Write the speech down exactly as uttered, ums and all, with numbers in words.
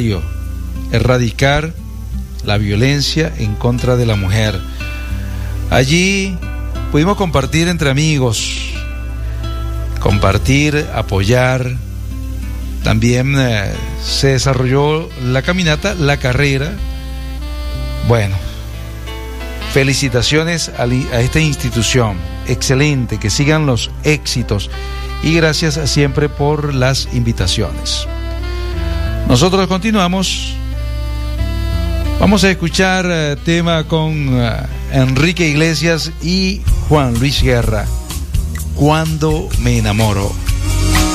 necesario erradicar la violencia en contra de la mujer. Allí pudimos compartir entre amigos, compartir, apoyar. También eh, se desarrolló la caminata, la carrera. Bueno, felicitaciones a, a esta institución, excelente, que sigan los éxitos y gracias siempre por las invitaciones. Nosotros continuamos, vamos a escuchar uh, tema con uh, Enrique Iglesias y Juan Luis Guerra, Cuando me enamoro.